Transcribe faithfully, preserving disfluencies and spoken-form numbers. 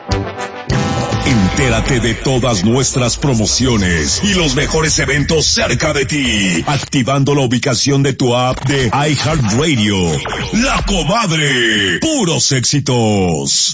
Entérate de todas nuestras promociones y los mejores eventos cerca de ti, activando la ubicación de tu app de iHeartRadio. La Comadre, puros éxitos.